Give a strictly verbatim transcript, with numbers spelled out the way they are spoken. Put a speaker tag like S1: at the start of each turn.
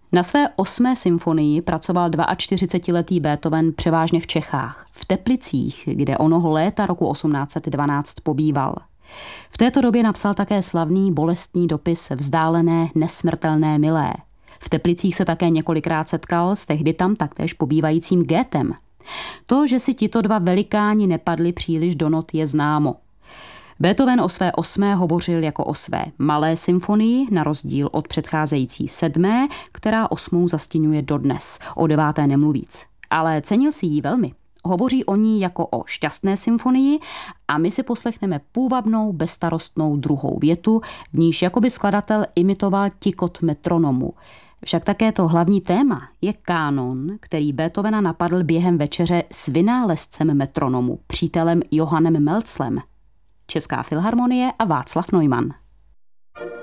S1: Na své osmé symfonii pracoval čtyřicetiletý Beethoven převážně v Čechách, v Teplicích, kde onoho léta roku osmnáct set dvanáct pobýval. V této době napsal také slavný bolestný dopis Vzdálené nesmrtelné milé. V Teplicích se také několikrát setkal s tehdy tam taktéž pobývajícím Goethem. To, že si tito dva velikáni nepadli příliš do not, je známo. Beethoven o své osmé hovořil jako o své malé symfonii, na rozdíl od předcházející sedmé, která osmou zastěňuje dodnes, o deváté nemluvíc. Ale cenil si ji velmi. Hovoří o ní jako o šťastné symfonii a my si poslechneme půvabnou, bezstarostnou druhou větu, v níž jakoby skladatel imitoval tikot metronomu. Však také to hlavní téma je kánon, který Beethovena napadl během večeře s vynálezcem metronomu, přítelem Johannem Melzlem. Česká filharmonie a Václav Neumann.